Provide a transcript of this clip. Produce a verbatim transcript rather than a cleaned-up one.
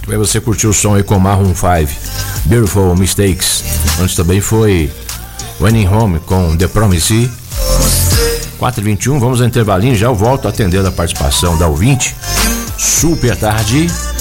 Aí você curtiu o som aí com Maroon cinco, Beautiful Mistakes. Antes também foi Winning Home com The Promise. quatro e vinte e um, vamos ao intervalinho, já eu volto atendendo a participação da ouvinte. Super tarde.